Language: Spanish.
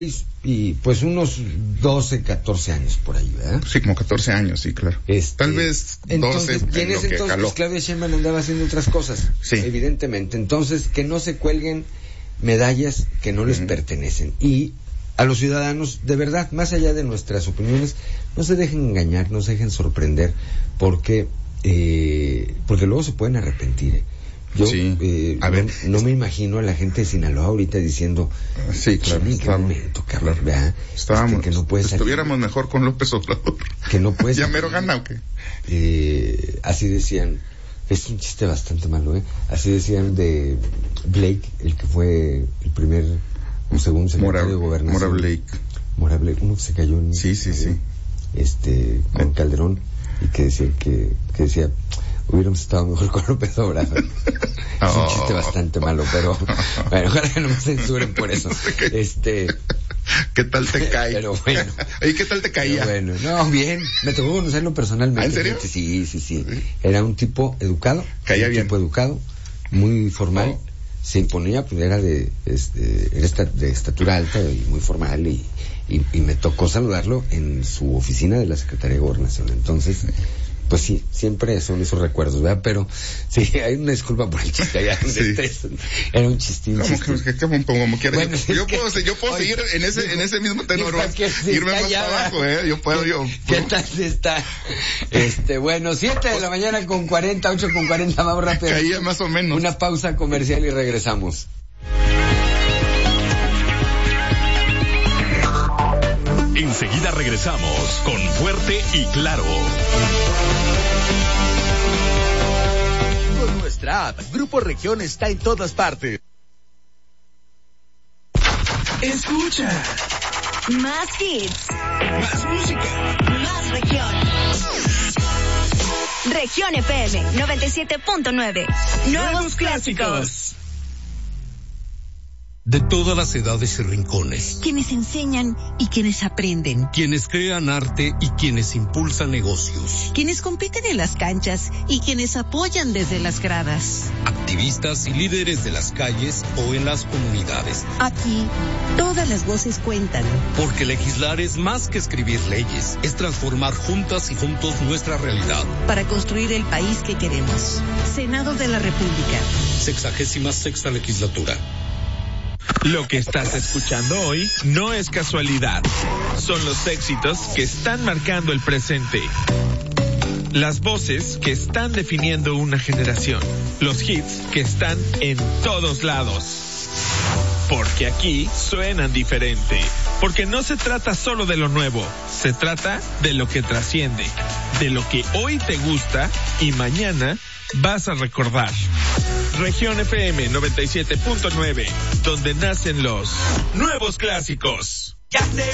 Y pues unos 12, 14 años por ahí, ¿verdad? Sí, como 14 años, sí, claro. Tal vez 12 entonces, y en ese entonces caló. Claudia Sheinbaum andaba haciendo otras cosas, sí, evidentemente. Entonces, que no se cuelguen medallas que no les pertenecen. Y a los ciudadanos, de verdad, más allá de nuestras opiniones, no se dejen engañar, no se dejen sorprender, porque luego se pueden arrepentir. Yo no me imagino a la gente de Sinaloa ahorita diciendo, sí, claro, ¿en qué momento, cabrón? ¿Verdad? Estábamos, que no puede salir, estuviéramos mejor con López Obrador. Que no puede ¿Ya salir, mero gana o qué? así decían, es un chiste bastante malo, así decían de Blake, el que fue el primer o segundo secretario de Gobernación. Mora Blake, uno que se cayó en con Calderón, y que decía hubiéramos estado mejor con López Obrador. Es un chiste bastante malo, pero bueno, ojalá que no me censuren por eso. ¿Qué tal te cae? Pero bueno. ¿Y qué tal te caía? Bueno, no, bien. Me tocó conocerlo personalmente. ¿En serio? Sí. Era un tipo educado. Caía bien. Un tipo educado, muy formal. Se imponía, pues era de estatura alta y muy formal, y me tocó saludarlo en su oficina de la Secretaría de Gobernación. Entonces, pues sí, siempre son esos recuerdos, ¿verdad? Pero sí, hay una disculpa por el chiste allá. Era un chistín. Como quieras. Bueno, yo puedo seguir en ese mismo tenor. Irme más abajo, Yo puedo. ¿Qué tal está? Bueno, 7 de la mañana con 40, 8 con 40, vamos rápido. Caía más o menos. Una pausa comercial y regresamos. Enseguida regresamos con Fuerte y Claro. Con nuestra app, Grupo Región está en todas partes. Escucha. Más hits. Más música. Más región. Región FM 97.9. Nuevos clásicos. De todas las edades y rincones. Quienes enseñan y quienes aprenden. Quienes crean arte y quienes impulsan negocios. Quienes compiten en las canchas y quienes apoyan desde las gradas. Activistas y líderes de las calles o en las comunidades. Aquí, todas las voces cuentan. Porque legislar es más que escribir leyes. Es transformar juntas y juntos nuestra realidad. Para construir el país que queremos. Senado de la República. 66ª legislatura. Lo que estás escuchando hoy no es casualidad. Son los éxitos que están marcando el presente. Las voces que están definiendo una generación. Los hits que están en todos lados. Porque aquí suenan diferente. Porque no se trata solo de lo nuevo. Se trata de lo que trasciende. De lo que hoy te gusta y mañana vas a recordar. Región FM 97.9, donde nacen los nuevos clásicos.